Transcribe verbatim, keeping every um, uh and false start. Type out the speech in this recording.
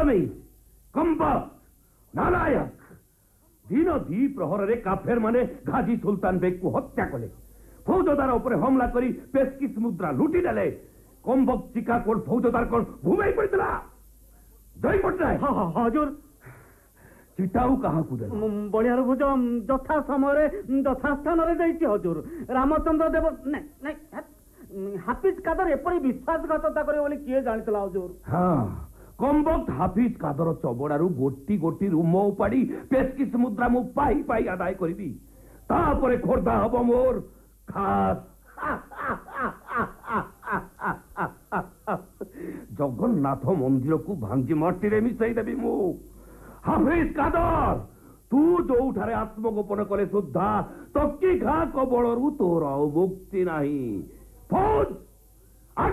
बदतमीज कमबख्त नालायक दिन दी प्रहर काफेर माने गाजी सुल्तान बेग को हत्या कले फौजदार उपरे हमला करी पेस्किस मुद्रा लुटी देले कमबख्त चिकाकोट फौजदार को भूमि पड़ता जय पट्टनायक हजूर चिटाऊ कहा कुदे बलियार भुज यथा समय यथा स्थान हजूर रामचंद्र देव हाफिज कादर एपरी विश्वासघातता करे किए जानितला हजूर हाँ कमबख्त हाफिज कादर चबड़ारू गोटी गोटी रुम उपाड़ी पेस्किस मुद्रा मु पाई पाई आदाय करी तापरे खोर्धा हब मोर खास जगन्नाथ मंदिर को भांगी मट्टी रे मिसाई देवी मु हाफिज कादर तू जो आत्मगोपन कले सुधा तकी घा कबलू तोर मुक्ति नहीं फौज